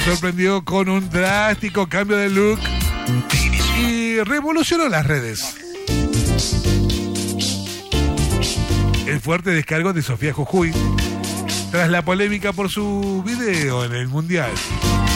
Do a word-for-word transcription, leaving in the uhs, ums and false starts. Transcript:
sorprendió con un drástico cambio de look y revolucionó las redes. El fuerte descargo de Sofía Jujuy tras la polémica por su video en el Mundial.